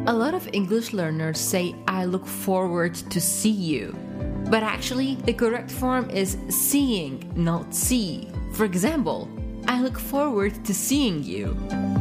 A lot of English learners say I look forward to see you. But actually, the correct form is seeing, not see. For example, I look forward to seeing you.